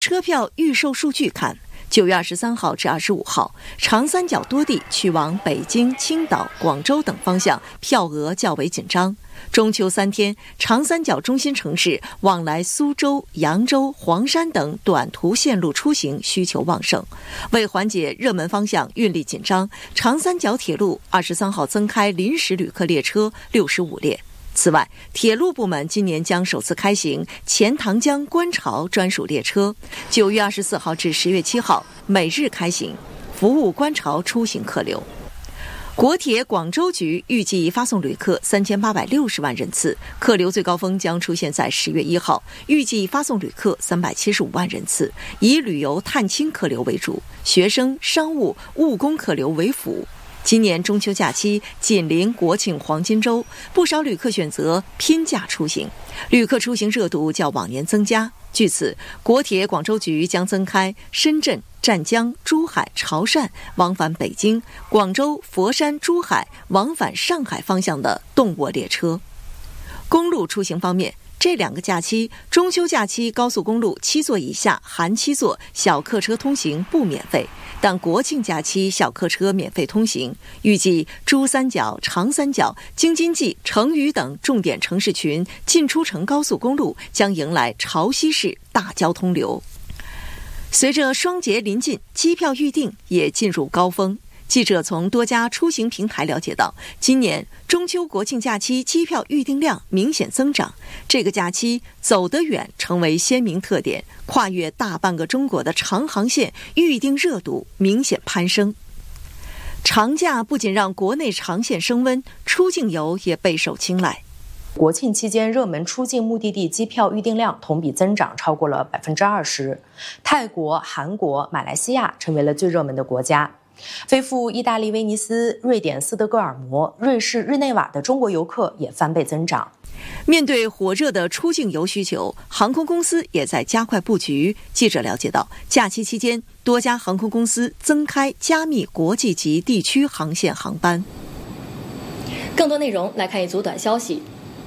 车票预售数据看，9月23号至25号，长三角多地去往北京、青岛、广州等方向票额较为紧张。中秋3天，长三角中心城市往来苏州、扬州、黄山等短途线路出行需求旺盛。为缓解热门方向运力紧张，长三角铁路23号增开临时旅客列车65列。此外，铁路部门今年将首次开行钱塘江观潮专属列车，9月24号至10月7号每日开行，服务观潮出行客流。国铁广州局预计发送旅客3860万人次，客流最高峰将出现在10月1号，预计发送旅客375万人次，以旅游探亲客流为主，学生、商务、务工客流为辅。今年中秋假期紧邻国庆黄金周，不少旅客选择拼假出行，旅客出行热度较往年增加。据此，国铁广州局将增开深圳、湛江、珠海、潮汕往返北京、广州、佛山、珠海往返上海方向的动卧列车。公路出行方面，这2个假期，中秋假期高速公路7座以下含7座小客车通行不免费，但国庆假期小客车免费通行。预计珠三角、长三角、京津冀、成渝等重点城市群进出城高速公路将迎来潮汐式大交通流。随着双节临近，机票预订也进入高峰。记者从多家出行平台了解到，今年中秋国庆假期机票预订量明显增长，这个假期走得远成为鲜明特点，跨越大半个中国的长航线预订热度明显攀升。长假不仅让国内长线升温，出境游也备受青睐。 国庆期间，热门出境目的地机票预订量同比增长超过了20%，泰国、韩国、马来西亚成为了最热门的国家。飞赴意大利威尼斯、瑞典斯德哥尔摩、瑞士日内瓦的中国游客也翻倍增长。 面对火热的出境游需求，航空公司也在加快布局。记者了解到，假期期间，多家航空公司增开加密国际级地区航线航班。 更多内容来看一组短消息。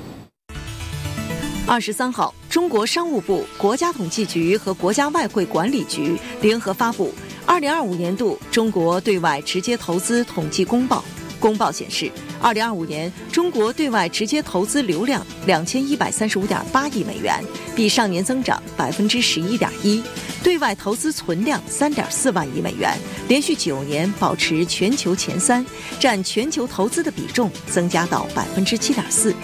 23号，中国商务部、国家统计局和国家外汇管理局联合发布2025年度中国对外直接投资统计公报。公报显示，2025年中国对外直接投资流量2135.8亿美元，比上年增长11.1%，对外投资存量3.4万亿美元，连续9年保持全球前3，占全球投资的比重增加到7.4%。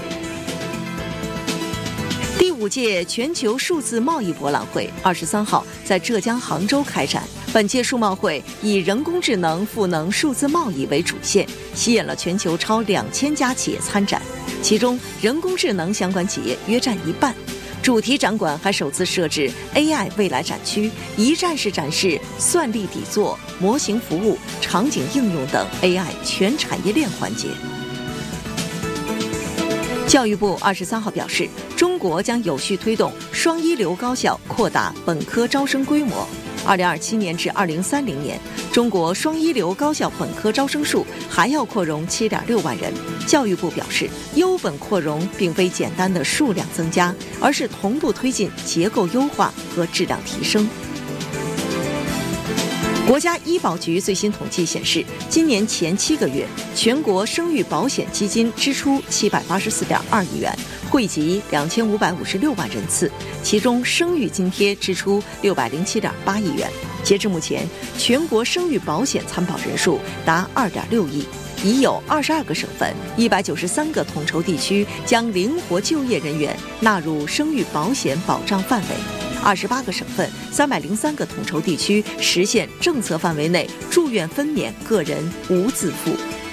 第5届全球数字贸易博览会23号在浙江杭州开展。本届数贸会以人工智能赋能数字贸易为主线，吸引了全球超2000家企业参展，其中人工智能相关企业约占1半。主题展馆还首次设置 AI 未来展区，一站式展示算力底座、模型服务、场景应用等 AI 全产业链环节。教育部23号表示，中国将有序推动双一流高校扩大本科招生规模。2027年至2030年，中国双一流高校本科招生数还要扩容7.6万人。教育部表示，优本扩容并非简单的数量增加，而是同步推进结构优化和质量提升。国家医保局最新统计显示，今年前7个月，全国生育保险基金支出784.2亿元，惠及2556万人次，其中生育津贴支出607.8亿元。截至目前，全国生育保险参保人数达2.6亿，已有22个省份、193个统筹地区将灵活就业人员纳入生育保险保障范围。28个省份、303个统筹地区实现政策范围内住院分娩个人无自付。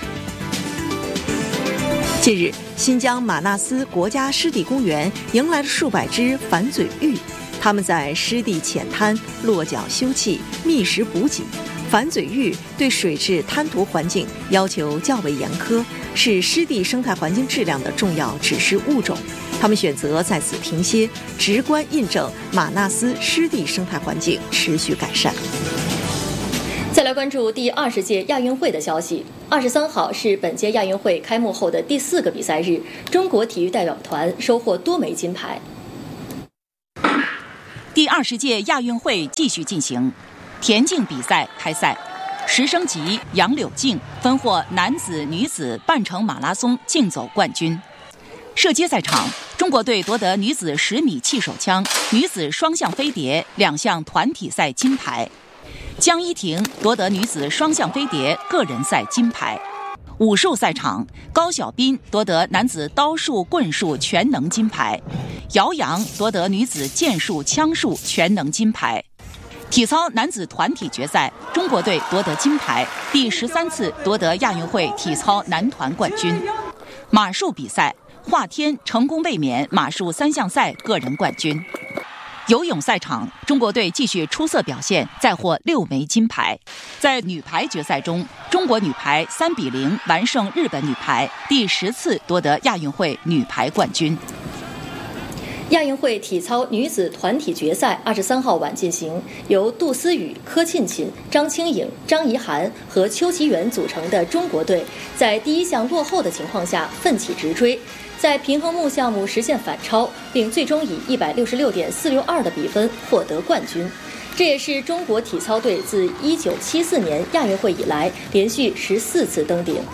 近日，新疆玛纳斯国家湿地公园迎来了数百只反嘴鹬，它们在湿地浅滩落脚休憩、觅食补给。反嘴鹬对水质滩涂环境要求较为严苛，是湿地生态环境质量的重要指示物种。他们选择在此停歇，直观印证玛纳斯湿地生态环境持续改善。 再来关注第20届亚运会的消息。23号是本届亚运会开幕后的第4个比赛日，中国体育代表团收获多枚金牌。 第 20届亚运会继续进行，田径比赛开赛，10升级杨柳静分获男子、女子半程马拉松竞走冠军。射击赛场，中国队夺得女子10米气手枪、女子双项飞碟2项团体赛金牌。江一婷夺得女子双项飞碟个人赛金牌。武术赛场，高晓斌夺得男子刀术、棍术全能金牌，姚洋夺得女子剑术、枪术全能金牌。体操男子团体决赛，中国队夺得金牌，第13次夺得亚运会体操男团冠军。马术比赛，华天成功卫冕马术3项赛个人冠军。游泳赛场，中国队继续出色表现，再获6枚金牌。在女排决赛中，中国女排3比0完胜日本女排，第10次夺得亚运会女排冠军。 亚运会体操女子团体决赛23号晚进行，由杜思雨、柯沁琴、张清颖、张怡涵和邱其元组成的中国队，在第一项落后的情况下奋起直追，在平衡木项目实现反超，并最终以166.462的比分获得冠军。这也是中国体操队自1974年亚运会以来连续14次登顶。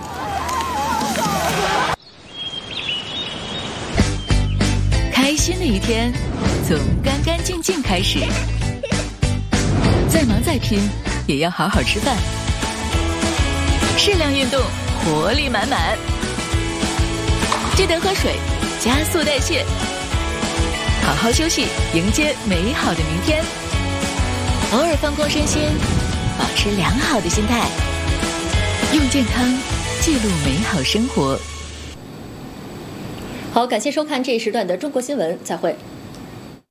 开心的一天从干干净净开始，再忙再拼也要好好吃饭，适量运动，活力满满，记得喝水，加速代谢，好好休息，迎接美好的明天。偶尔放空身心，保持良好的心态，用健康记录美好生活。 好，感谢收看这一时段的中国新闻，再会。